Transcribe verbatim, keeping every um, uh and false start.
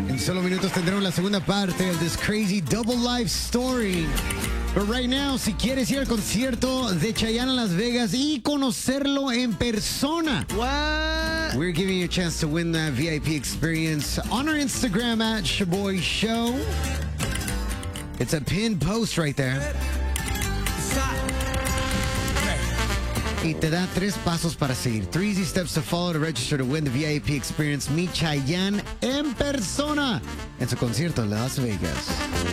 En solo minutos tendremos la segunda parte de This Crazy Double Life Story. But right now, si quieres ir al concierto de Chayanne en Las Vegas y conocerlo en persona, What? we're giving you a chance to win that V I P experience on our Instagram at Shaboy Show. It's a pinned post right there. Y te da tres pasos para seguir. Three easy steps to follow to register to win the V I P experience. Meet Chayanne en persona en su concierto en Las Vegas.